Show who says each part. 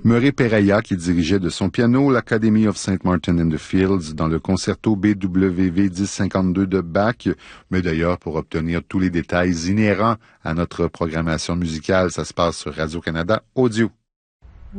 Speaker 1: Murray Pereira qui dirigeait de son piano l'Academy of St. Martin in the Fields dans le concerto BWV 1052 de Bach. Mais d'ailleurs, pour obtenir tous les détails inhérents à notre programmation musicale, ça se passe sur Radio-Canada Audio.